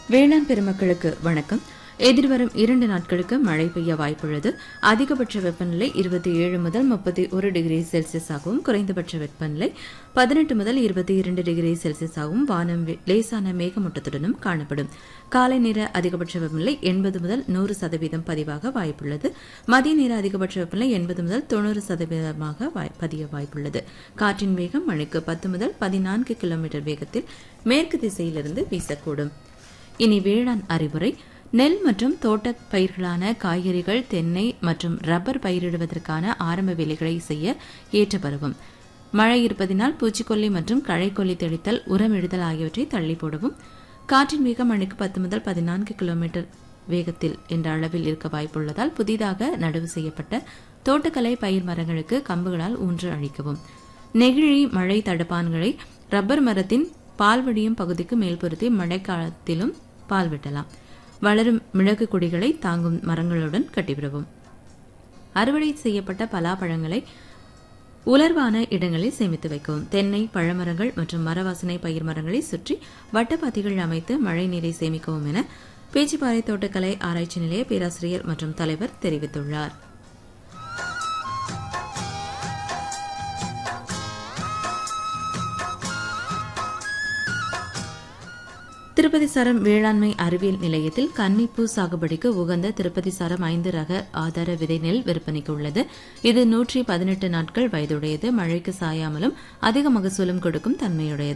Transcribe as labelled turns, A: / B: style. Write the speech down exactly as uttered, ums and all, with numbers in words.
A: வேளாண் பெருமக்களுக்கு வணக்கம். எதிர்வரும் இரண்டு நாட்களுக்கு மழை பெய்ய வாய்ப்புள்ளது. அதிகபட்ச வெப்பநிலை இருபத்தி ஏழு முதல் முப்பத்தி ஒரு டிகிரி செல்சியஸ் ஆகவும், குறைந்தபட்ச வெப்பநிலை பதினெட்டு முதல் இருபத்தி இரண்டு டிகிரி செல்சியஸ் ஆகவும், வானம் லேசான மேகமூட்டத்துடனும் காணப்படும். காலை நேர அதிகபட்ச வெப்பநிலை எண்பது முதல் நூறு சதவீதம் பதிவாக வாய்ப்புள்ளது. மதிய நேர அதிகபட்ச வெப்பநிலை எண்பது முதல் தொன்னூறு சதவீதமாக பதிய வாய்ப்புள்ளது. காற்றின் வேகம் மணிக்கு பத்து முதல் பதினான்கு கிலோமீட்டர் வேகத்தில் மேற்கு திசையிலிருந்து வீசக்கூடும். இனி வேளாண் அறிவுரை. நெல் மற்றும் தோட்ட பயிர்களான காய்கறிகள், தென்னை மற்றும் ரப்பர் பயிரிடுவதற்கான ஆரம்ப வேலைகளை செய்ய ஏற்ற பருவம். மழை இருப்பதினால் பூச்சிக்கொல்லி மற்றும் களைக்கொல்லி தெளித்தல், உரமிடுதல் ஆகியவற்றை தள்ளி போடவும். காற்றின் வேகம் மணிக்கு பத்து முதல் பதினான்கு கிலோமீட்டர் வேகத்தில் என்ற அளவில் இருக்க வாய்ப்புள்ளதால் புதிதாக நடவு செய்யப்பட்ட தோட்டக்கலை பயிர் மரங்களுக்கு கம்புகளால் ஊன்று அழிக்கவும். நெகிழி மழை தடுப்பான்களை ரப்பர் மரத்தின் பால்வடியும் பகுதிக்கு மேல் பொருத்தி மழைக்காலத்திலும் பால் வெட்டலாம். வளரும் மிளகு கொடிகளை தாங்கும் மரங்களுடன் கட்டிவிடவும். அறுவடை செய்யப்பட்ட பலாப்பழங்களை உலர்வான இடங்களில் சேமித்து வைக்கவும். தென்னை, பழமரங்கள் மற்றும் மரவாசனை பயிர் மரங்களை சுற்றி வட்டப்பாத்திகள் அமைத்து மழை நீரை சேமிக்கவும் என பேச்சிப்பாறை தோட்டக்கலை ஆராய்ச்சி நிலைய பேராசிரியர் மற்றும் தலைவர் தெரிவித்துள்ளார். திருப்பதி சாரம் வேளாண்மை அறிவியல் நிலையத்தில் கன்னிப்பூ சாகுபடிக்கு உகந்த திருப்பதி சாரம் ஐந்து ரக ஆதார விதை நெல் விற்பனைக்கு உள்ளது. இது நூற்றி பதினெட்டு நாட்கள் வயதுடையது. மழைக்கு சாயாமலும் அதிக மகசூலும் கொடுக்கும் தன்மையுடையது.